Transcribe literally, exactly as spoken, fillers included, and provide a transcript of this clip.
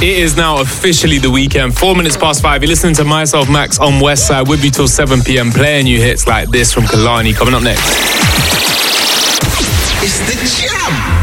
It is now officially the weekend. Four minutes past five. You're listening to myself, Max, on Westside. With you till seven p.m. playing you hits like this from Kehlani. Coming up next. It's the jam.